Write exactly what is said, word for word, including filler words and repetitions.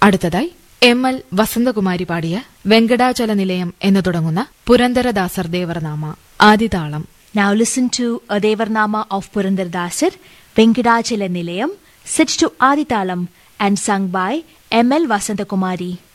അടുത്തതായി M L Vasanthakumari പാടിയ വെങ്കടാചല നിലയം എന്ന് തുടങ്ങുന്ന പുരന്ദരദാസർ ദേവർനാമ ആദിതാളം. Now listen to a Devarnama of Purandaradasar, Venkadachala Nilayam, set to Adithalam and sung by M L Vasantakumari.